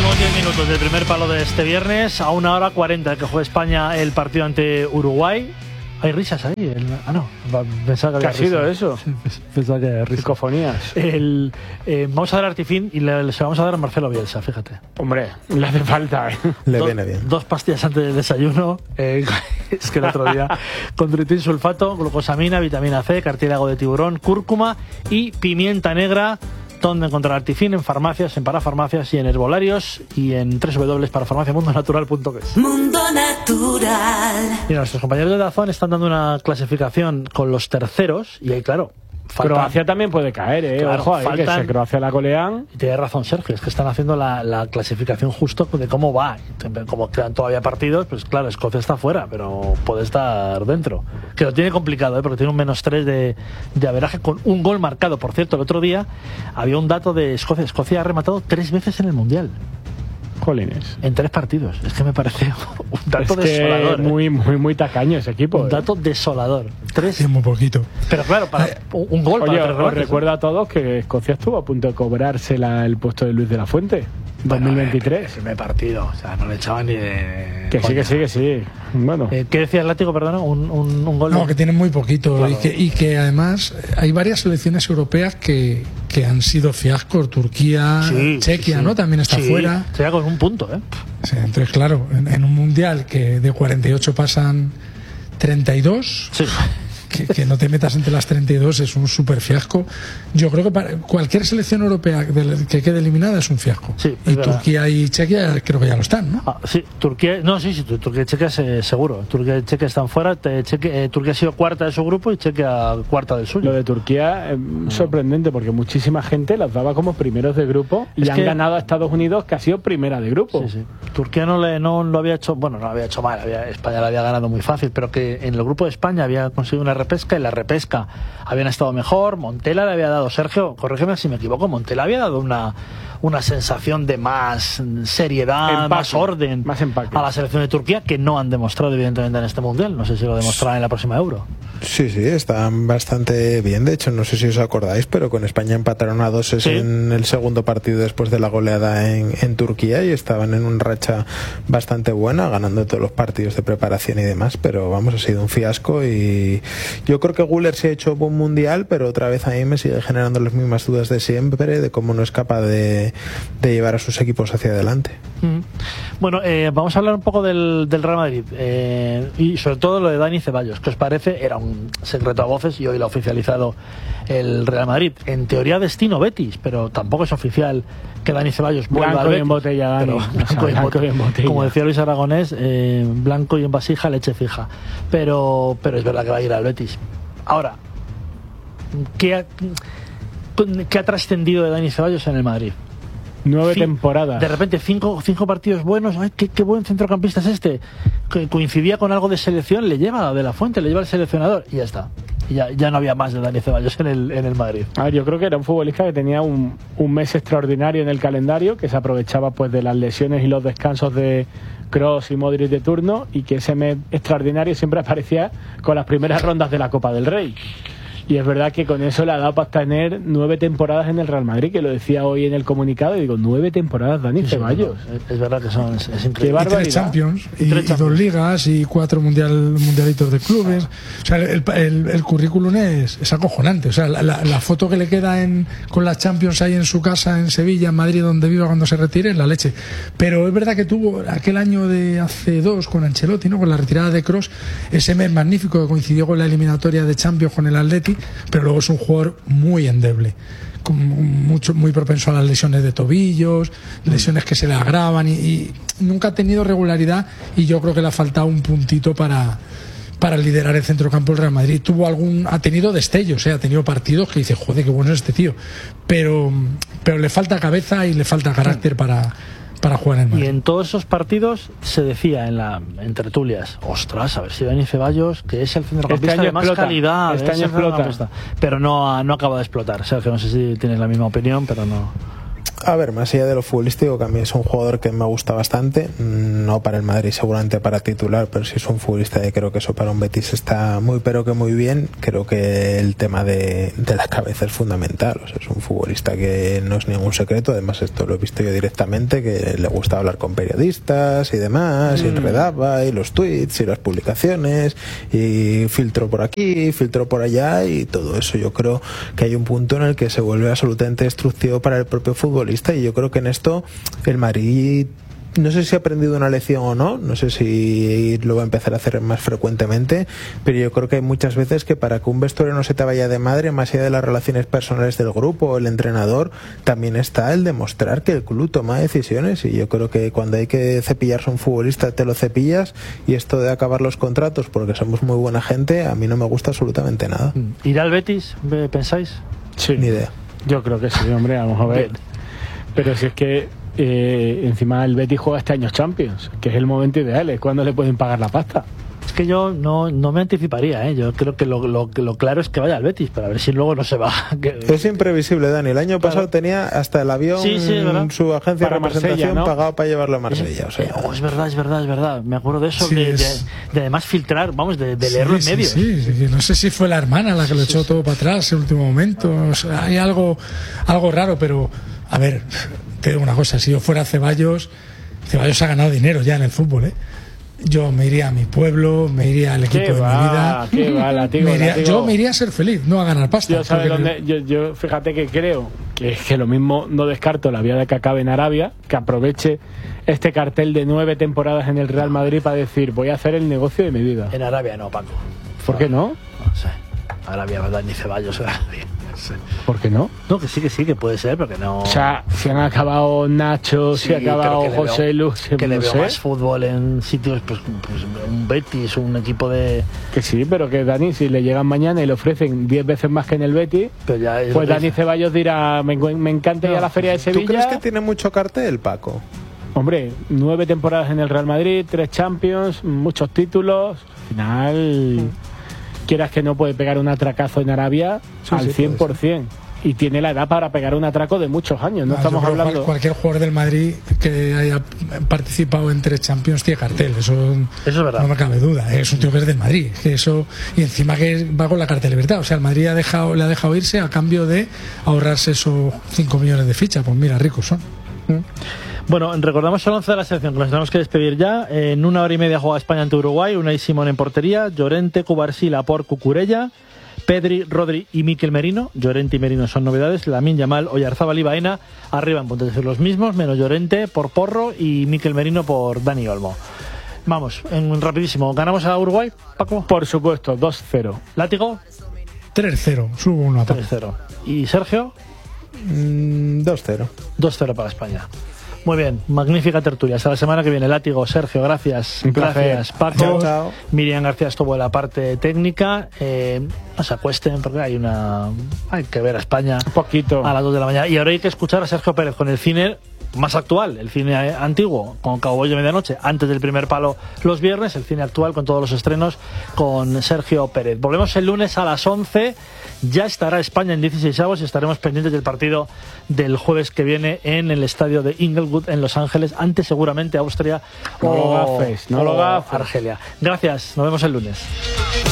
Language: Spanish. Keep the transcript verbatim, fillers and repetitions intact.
Últimos diez minutos del primer palo de este viernes, a una hora cuarenta que juega España el partido ante Uruguay. Hay risas ahí. El, ah, no. Pensaba que ¿Qué había ha sido risas. eso? Pensaba que había risas. Psicofonías. El, eh, vamos a dar artifín y le, le vamos a dar a Marcelo Bielsa, fíjate. Hombre, le hace falta. ¿eh? Le Do, viene bien. Dos pastillas antes del desayuno. Eh, es que el otro día, con tritin sulfato, glucosamina, vitamina C, cartílago de tiburón, cúrcuma y pimienta negra. Donde encontrar Artifin en farmacias, en parafarmacias y en herbolarios y en doble u doble u doble u punto parafarmacia mundo natural punto es. Mundo Natural. Mira, nuestros compañeros de Dazón están dando una clasificación con los terceros y ahí, claro, faltan, Croacia también puede caer, ¿eh? Claro, Ojo, ahí, faltan, que si Croacia la golean. Y tiene razón Sergio, es que están haciendo la, la clasificación justo de cómo va. Como quedan todavía partidos, pues claro, Escocia está fuera, pero puede estar dentro. Que lo tiene complicado, ¿eh? Porque tiene un menos tres de, de averaje con un gol marcado. Por cierto, el otro día había un dato de Escocia. Escocia ha rematado tres veces en el Mundial. Jolines. En tres partidos. Es que me parece un dato es que desolador. Muy, ¿eh? muy, muy tacaño ese equipo. Un ¿eh? dato desolador. Tres. Es muy poquito. Pero claro, para eh, un gol Oye, para tres os remates, recuerdo a todos que Escocia estuvo a punto de cobrarse la, el puesto de Luis de la Fuente. Bueno, dos mil veintitrés. El primer partido. O sea, no le echaban ni de. Que sí, que sí, que sí. Bueno. Eh, ¿Qué decías, Látigo? Perdona, un, un, un gol. No, que tienen muy poquito. Claro. Y, que, y que además hay varias selecciones europeas que, que han sido fiascos. Turquía, Sí, Chequia, sí, sí. ¿no? También está Sí, fuera. Chequia con un punto, ¿eh? Sí, entonces, claro, en, en un mundial que de cuarenta y ocho pasan treinta y dos. Sí. Que, que no te metas entre las treinta y dos es un súper fiasco. Yo creo que para cualquier selección europea que quede eliminada es un fiasco. Sí, y verdad. Turquía y Chequia creo que ya lo están, ¿no? Ah, sí, Turquía, no, sí, sí, Turquía y Chequia eh, seguro. Turquía y Chequia están fuera. Te, Chequia, eh, Turquía ha sido cuarta de su grupo y Chequia cuarta del suyo. Lo de Turquía es sorprendente porque muchísima gente las daba como primeros de grupo y Es han que- ganado a Estados Unidos, que ha sido primera de grupo. Sí, sí. Turquía no, le, no lo había hecho, bueno, no lo había hecho mal, había, España lo había ganado muy fácil, pero que en el grupo de España había conseguido una repesca y la repesca habían estado mejor. Montela le había dado, Sergio, corrígeme si me equivoco, Montela había dado una, una sensación de más seriedad, Empaque, más orden más empaque. a la selección de Turquía, que no han demostrado evidentemente en este Mundial. No sé si lo demostrarán en la próxima Euro. Sí, sí, están bastante bien. De hecho, no sé si os acordáis, pero con España empataron a dos Sí. en el segundo partido después de la goleada en, en Turquía y estaban en una racha bastante buena, ganando todos los partidos de preparación y demás, pero vamos, ha sido un fiasco y yo creo que Güler sí ha hecho buen mundial, pero otra vez a mí me sigue generando las mismas dudas de siempre, de cómo no es capaz de, de llevar a sus equipos hacia adelante. Mm. Bueno, eh, vamos a hablar un poco del, del Real Madrid eh, y sobre todo lo de Dani Ceballos. ¿Qué os parece? Era un secreto a voces y hoy lo ha oficializado el Real Madrid. En teoría destino Betis, pero tampoco es oficial que Dani Ceballos vuelva Blanco al y Betis. en botella, Dani. Pero O sea, blanco, y en blanco y en bote- botella. Como decía Luis Aragonés, eh, blanco y en vasija, leche fija. Pero, pero es verdad que va a ir al Betis. Ahora, ¿qué ha, qué ha trascendido de Dani Ceballos en el Madrid? Nueve Fin- temporadas. De repente, cinco, cinco partidos buenos. Ay, qué, qué buen centrocampista es este. Que coincidía con algo de selección, le lleva de la Fuente, le lleva el seleccionador y ya está. Y ya, ya no había más de Dani Ceballos en el, en el Madrid. A ver, yo creo que era un futbolista que tenía un, un mes extraordinario en el calendario, que se aprovechaba pues de las lesiones y los descansos de Kroos y Modric de turno, y que ese mes extraordinario siempre aparecía con las primeras rondas de la Copa del Rey. Y es verdad que con eso le ha dado para tener nueve temporadas en el Real Madrid, que lo decía hoy en el comunicado, y digo, nueve temporadas Dani Sí, Ceballos. no, es, es verdad que son, es, es Qué increíble. Y barbaridad. tres Champions, y, Y tres y Champions. dos ligas, y cuatro mundial, mundialitos de clubes. O sea, el, el, el currículum es, es acojonante. O sea, la, la, la foto que le queda en, con las Champions ahí en su casa, en Sevilla, en Madrid, donde viva cuando se retire, es la leche. Pero es verdad que tuvo aquel año de hace dos con Ancelotti, ¿no? Con la retirada de Kroos, ese mes magnífico que coincidió con la eliminatoria de Champions con el Atleti, pero luego es un jugador muy endeble, con mucho, muy propenso a las lesiones de tobillos, lesiones que se le agravan y, y nunca ha tenido regularidad, y yo creo que le ha faltado un puntito para, para liderar el centrocampo del Real Madrid. Tuvo algún, ha tenido destellos, ¿eh? Ha tenido partidos que dice, joder, qué bueno es este tío, pero, pero le falta cabeza y le falta carácter para, para jugar en el Y Madrid. en todos esos partidos se decía en la en tertulias, ostras, a ver si Dani Ceballos, que es el centrocampista Este año de más explota, calidad, este es año el explota. centrocampista. Pero no, ha- no acaba de explotar. Sergio, no sé si tienes la misma opinión, pero no. A ver, más allá de lo futbolístico, que a mí es un jugador que me gusta bastante, no para el Madrid seguramente para titular, pero si es un futbolista y creo que eso para un Betis está muy pero que muy bien. Creo que el tema de, de la cabeza es fundamental. O sea, es un futbolista que no es ningún secreto, además esto lo he visto yo directamente, que le gusta hablar con periodistas y demás, mm. y enredaba, y los tweets y las publicaciones, y filtro por aquí, filtro por allá, y todo eso. Yo creo que hay un punto en el que se vuelve absolutamente destructivo para el propio futbolista. Y yo creo que en esto el Madrid, no sé si ha aprendido una lección o no, no sé si lo va a empezar a hacer más frecuentemente, pero yo creo que hay muchas veces que para que un vestuario no se te vaya de madre, más allá de las relaciones personales del grupo o el entrenador, también está el demostrar que el club toma decisiones, y yo creo que cuando hay que cepillarse a un futbolista te lo cepillas, y esto de acabar los contratos porque somos muy buena gente, a mí no me gusta absolutamente nada. ¿Irá al Betis, pensáis? Sí. Ni idea. Yo creo que sí, hombre, vamos a ver. Pero si es que eh, encima el Betis juega este año Champions, que es el momento ideal, es cuando le pueden pagar la pasta. Es que yo no, no me anticiparía, ¿eh? Yo creo que lo, lo, lo claro es que vaya al Betis, para ver si luego no se va. Es imprevisible, Dani. El año claro. pasado tenía hasta el avión, sí, sí, su agencia para de representación, Marsella, ¿no? pagado para llevarlo a Marsella. O sea, oh, es verdad, es verdad, es verdad. Me acuerdo de eso, sí, de, es... de, de además filtrar, vamos, de, de leerlo sí, en medios. Sí, sí, sí. No sé si fue la hermana la que lo echó sí, todo sí. para atrás en el último momento. O sea, hay algo, algo raro, pero a ver, te digo una cosa, si yo fuera Ceballos, Ceballos ha ganado dinero ya en el fútbol, ¿eh? Yo me iría a mi pueblo, me iría al equipo de va, mi vida. ¿Qué va, latigo, me iría, latigo. Yo me iría a ser feliz, no a ganar pasta. Yo, ¿sabe dónde? Yo, yo fíjate que creo que es que lo mismo no descarto la vía de que acabe en Arabia, que aproveche este cartel de nueve temporadas en el Real Madrid para decir voy a hacer el negocio de mi vida. En Arabia no, Paco. ¿Por qué no? No sé. Arabia, ¿verdad? Ni Ceballos. ¿Por qué no? No, que sí, que sí, que puede ser, porque no... O sea, si han acabado Nacho, sí, si ha acabado José Luz... Que le no veo sé. más fútbol en sitios, pues, pues un Betis, un equipo de... Que sí, pero que Dani, si le llegan mañana y le ofrecen diez veces más que en el Betis, ya pues Dani dice. Ceballos dirá, me, me encanta no, ir a la Feria de Sevilla... ¿Tú crees que tiene mucho cartel, Paco? Hombre, nueve temporadas en el Real Madrid, tres Champions, muchos títulos... Al final... Mm. Quieras que no, puede pegar un atracazo en Arabia sí, al sí, cien por ciento. Y tiene la edad para pegar un atraco de muchos años. No, no estamos hablando. Cualquier jugador del Madrid que haya participado en tres Champions tiene cartel. Eso, eso es verdad. No me cabe duda. Es un tío que es del Madrid. Eso, y encima que va con la cartel de verdad. O sea, el Madrid ha dejado, le ha dejado irse a cambio de ahorrarse esos cinco millones de fichas. Pues mira, ricos son. ¿Mm? Bueno, recordamos el once de la selección, que nos tenemos que despedir ya. En una hora y media juega España ante Uruguay. Unai Simón en portería, Llorente, Cubarsí, Laporte, Cucurella, Pedri, Rodri y Mikel Merino. Llorente y Merino son novedades. Lamine Yamal, Oyarzábal y Baena arriba en punto de ser los mismos, menos Llorente por Porro y Mikel Merino por Dani Olmo. Vamos, en rapidísimo. ¿Ganamos a Uruguay, Paco? Por supuesto, dos cero. ¿Látigo? tres cero, subo uno a tres cero. ¿Y Sergio? Mm, dos cero. dos cero para España. Muy bien, magnífica tertulia. Hasta la semana que viene. Látigo, Sergio, gracias. Un placer. Gracias, Paco. Chao, chao. Miriam García estuvo en la parte técnica. Eh, no se acuesten porque hay una. Hay que ver a España. Un poquito. A las dos de la mañana. Y ahora hay que escuchar a Sergio Pérez con el cine más actual, el cine antiguo, con Cowboy de Medianoche, antes del primer palo los viernes, el cine actual con todos los estrenos con Sergio Pérez. Volvemos el lunes a las once, ya estará España en dieciséis avos y estaremos pendientes del partido del jueves que viene en el estadio de Inglewood en Los Ángeles, ante seguramente Austria no o, lo gafes, no o lo gafes. Argelia. Gracias, nos vemos el lunes.